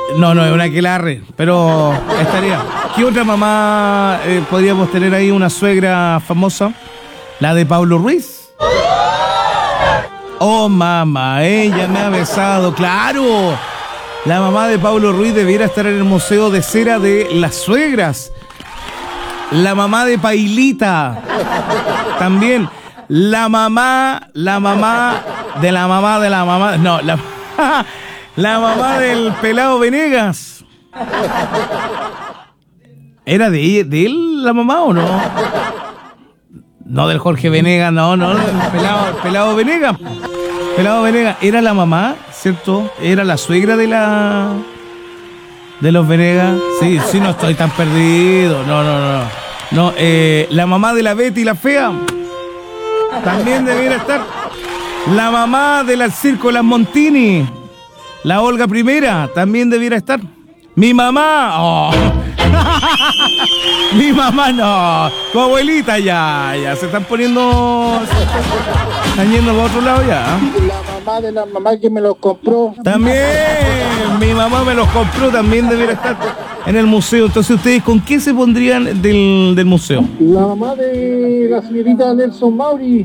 No, es una aquelarre, pero estaría. ¿Qué otra mamá podríamos tener ahí? Una suegra famosa. La de Pablo Ruiz. Oh, mamá, ella me ha besado. ¡Claro! La mamá de Pablo Ruiz debiera estar en el Museo de Cera de las Suegras. La mamá de Pailita. También. La mamá de la mamá. No, la mamá del pelado Venegas. ¿Era de él la mamá o no? No, del Jorge Venegas, no, del pelado Venegas. Pelado Venegas, era la mamá, ¿cierto? Era la suegra de los Venegas. Sí, no estoy tan perdido. No, la mamá de la Betty la fea también debiera estar. La mamá del circo Las Montini, la Olga Primera, también debiera estar. Mi mamá, oh. Mi mamá no. Tu abuelita ya se están poniendo. Están yendo para otro lado ya. La mamá de la mamá que me los compró. También, mi mamá me los compró, también debiera estar en el museo. Entonces, ¿ustedes con qué se pondrían del museo? La mamá de la señorita Nelson Mauri.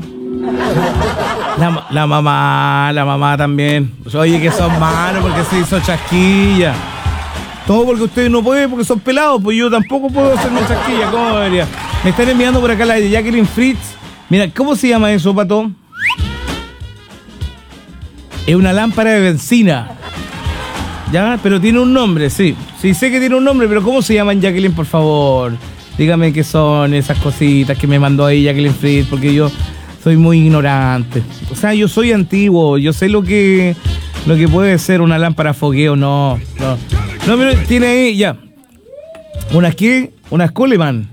La mamá también. Oye, que son malos porque se hizo chasquilla. Todo porque ustedes no pueden, porque son pelados, pues yo tampoco puedo hacerme chasquilla. ¿Cómo debería? Me están enviando por acá la de Jacqueline Fritz. Mira, ¿cómo se llama eso, Pato? Es una lámpara de benzina. ¿Ya? Pero tiene un nombre, sí. Sí, sé que tiene un nombre, pero ¿cómo se llaman, Jacqueline, por favor? Dígame qué son esas cositas que me mandó ahí Jacqueline Fritz, porque yo soy muy ignorante. O sea, yo soy antiguo, yo sé lo que puede ser una lámpara a fogueo, no, pero tiene ahí, ya. ¿Unas qué? Unas Coleman.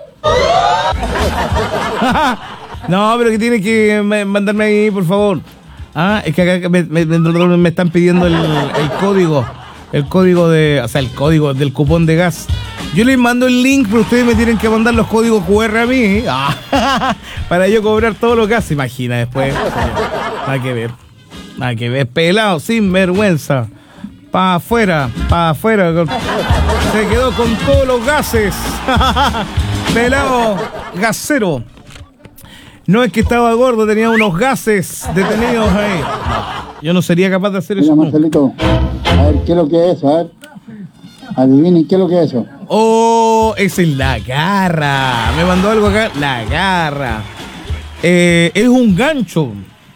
No, pero que tiene que mandarme ahí, por favor. Es que acá me están pidiendo el código. El código el código del cupón de gas. Yo les mando el link, pero ustedes me tienen que mandar los códigos QR a mí. Para yo cobrar todos los gas. Imagina después. Hay que ver. Pelado, sin vergüenza. Pa' afuera. Se quedó con todos los gases. Pelado gasero. No es que estaba gordo, tenía unos gases detenidos ahí. Yo no sería capaz de hacer eso. Mira, Marcelito, a ver, ¿qué es lo que es eso? A ver, adivinen, ¿qué es lo que es eso? Oh, esa es la garra. Me mandó algo acá, la garra. Es un gancho.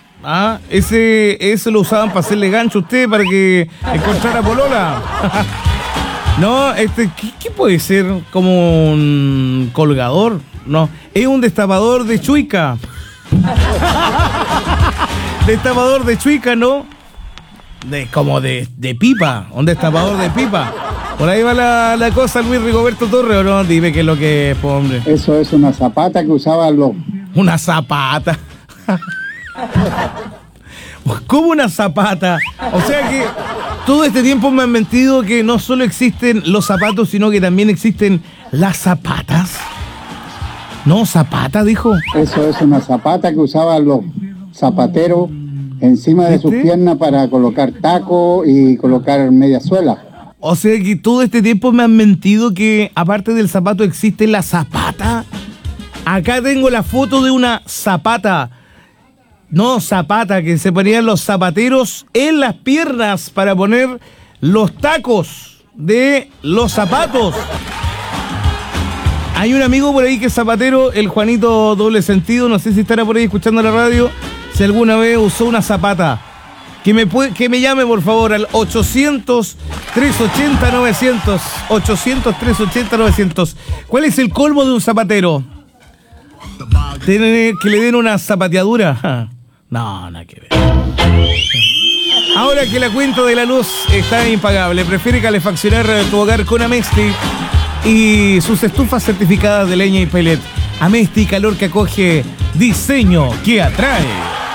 Ese lo usaban para hacerle gancho a usted para que encontrara polola. No, ¿qué puede ser? Como un colgador. No, es un destapador de chuica. Destapador de chuica, ¿no? Como de pipa. Un destapador de pipa. Por ahí va la cosa, Luis Rigoberto Torres, ¿o no? Dime qué es lo que es, hombre. Eso es una zapata que usaban los... Una zapata. ¿Cómo una zapata? O sea que todo este tiempo me han mentido que no solo existen los zapatos, sino que también existen las zapatas. No, zapata, dijo. Eso es una zapata que usaban los zapateros encima de sus piernas para colocar taco y colocar media suela. O sea que todo este tiempo me han mentido que aparte del zapato existe la zapata. Acá tengo la foto de una zapata. No, zapata, que se ponían los zapateros en las piernas para poner los tacos de los zapatos. Hay un amigo por ahí que es zapatero, el Juanito Doble Sentido, no sé si estará por ahí escuchando la radio, si alguna vez usó una zapata. Que me llame, por favor, al 800-380-900. 800-380-900. ¿Cuál es el colmo de un zapatero? ¿Que le den una zapateadura? No, nada que ver. Ahora que la cuenta de la luz está impagable, prefiere calefaccionar tu hogar con Amesti y sus estufas certificadas de leña y pellet. Amesti, calor que acoge, diseño que atrae.